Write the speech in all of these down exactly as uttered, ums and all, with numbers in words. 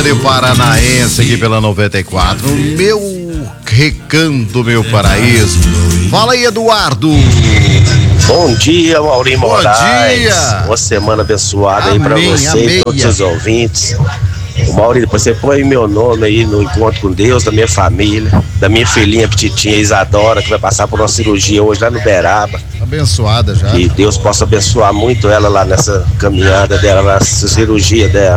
Rádio Paranaense aqui pela noventa e quatro. Meu recanto, meu paraíso. Fala aí, Eduardo. Bom dia, Maurinho Bom Moraes. dia. Uma semana abençoada aí pra Amém, você amém. e todos os ouvintes. O Maurinho, depois você põe meu nome aí no encontro com Deus, da minha família, da minha filhinha petitinha Isadora, que vai passar por uma cirurgia hoje lá no Beraba. Abençoada já. Que Deus possa abençoar muito ela lá nessa caminhada dela, nessa cirurgia dela.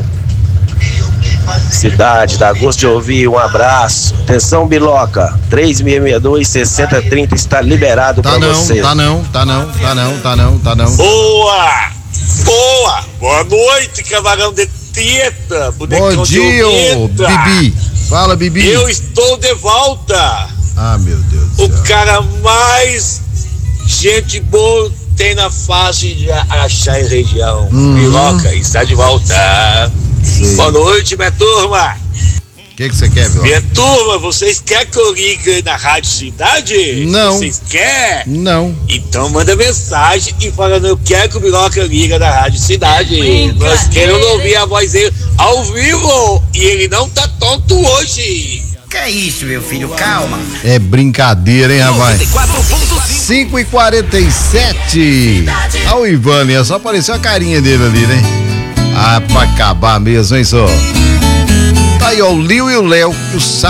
Cidade, dá gosto de ouvir, um abraço. Atenção, Biloca, três seis seis dois, seis zero três zero está liberado Tá pra não, você. tá não, tá não, tá não, tá não, tá não. Boa! Boa! Boa noite, camarão de teta, bonecão Bom dia, ô, de omita. Bibi. Fala, Bibi. Eu estou de volta. Ah, meu Deus do O céu. cara mais gente boa tem na face de Araxá e região. Uhum. Biloca está de volta. Sim. Boa noite, minha turma. O que que você quer, Biloca? Minha turma, vocês querem que eu ligue na Rádio Cidade? Não. Vocês querem? Não. Então manda mensagem e falando eu quero que o Biloca liga na Rádio Cidade. Nós queremos ouvir a voz dele ao vivo e ele não tá tonto hoje. Que é isso, meu filho? Calma. É brincadeira, hein, rapaz? cinco e quarenta e sete. Ah, o Ivani, é só apareceu a carinha dele ali, né? Ah, pra acabar mesmo, hein, só. Tá aí, ó, o Lio e o Léo e o